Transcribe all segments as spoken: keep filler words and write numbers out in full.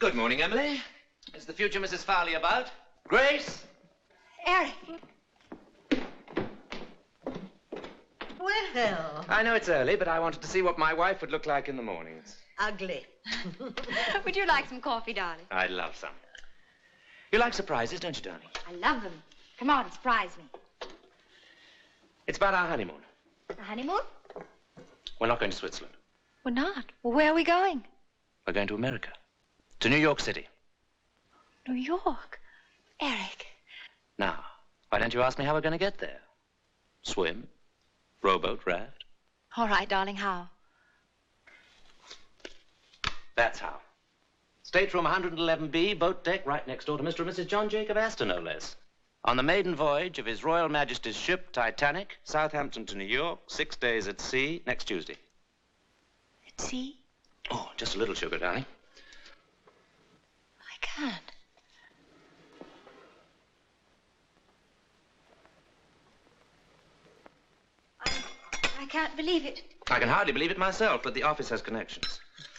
Good morning, Emily. Is the future Missus Farley about? Grace? Eric. Well. I know it's early, but I wanted to see what my wife would look like in the mornings. Ugly. Would you like some coffee, darling? I'd love some. You like surprises, don't you, darling? I love them. Come on, surprise me. It's about our honeymoon. A honeymoon? We're not going to Switzerland. We're not. Well, where are we going? We're going to America. To New York City. New York? Eric. Now, why don't you ask me how we're going to get there? Swim? Rowboat? Raft? All right, darling, how? That's how. Stateroom one eleven B, boat deck, right next door to Mister and Missus John Jacob Astor, no less. On the maiden voyage of His Royal Majesty's ship, Titanic, Southampton to New York, six days at sea, next Tuesday. At sea? Oh, just a little sugar, darling. I can't. I, I can't believe it. I can hardly believe it myself, but the office has connections.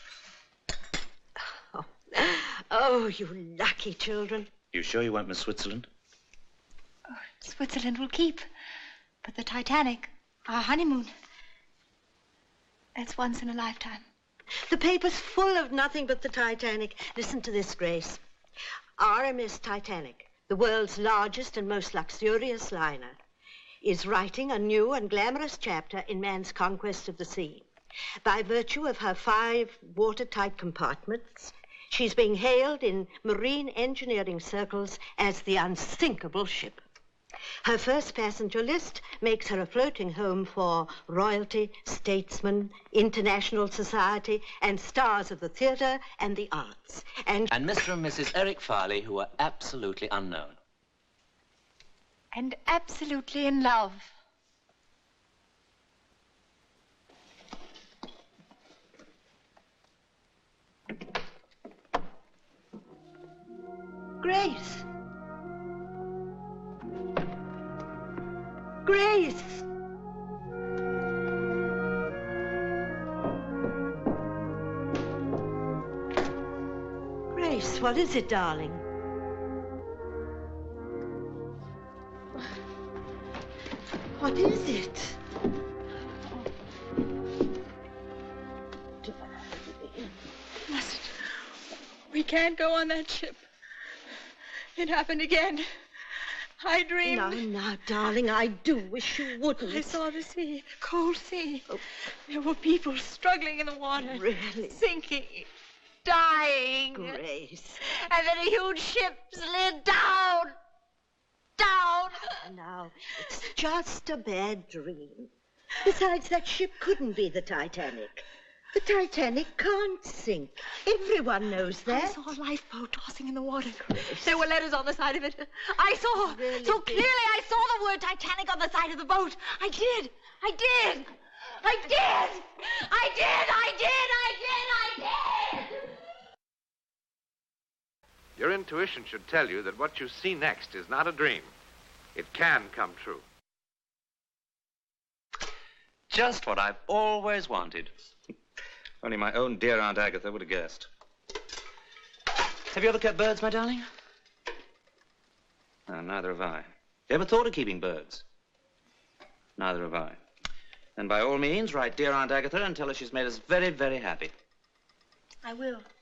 Oh, oh you lucky children. You sure you won't miss Switzerland? Oh, Switzerland will keep. But the Titanic, our honeymoon, that's once in a lifetime. The paper's full of nothing but the Titanic. Listen to this, Grace. R M S Titanic, the world's largest and most luxurious liner, is writing a new and glamorous chapter in man's conquest of the sea. By virtue of her five watertight compartments, she's being hailed in marine engineering circles as the unsinkable ship. Her first passenger list makes her a floating home for royalty, statesmen, international society, and stars of the theater and the arts. And, and Mister and Missus Eric Farley, who are absolutely unknown. And absolutely in love. Grace. Grace! Grace, what is it, darling? What is it? Mustn't. We can't go on that ship. It happened again. I dreamed. No, no, darling, I do wish you wouldn't. I saw the sea, the cold sea. Oh. There were people struggling in the water. Really? Sinking, dying. Grace. And then a huge ship slid down. Down. Now, it's just a bad dream. Besides, that ship couldn't be the Titanic. The Titanic can't sink. Everyone knows that. I saw a lifeboat tossing in the water. There were letters on the side of it. I saw, really so clearly I saw the word Titanic on the side of the boat. I did. I did. I did. I did. I did. I did. I did. Your intuition should tell you that what you see next is not a dream. It can come true. Just what I've always wanted. Only my own dear Aunt Agatha would have guessed. Have you ever kept birds, my darling? No, neither have I. You ever thought of keeping birds? Neither have I. And by all means, write dear Aunt Agatha and tell her she's made us very, very happy. I will.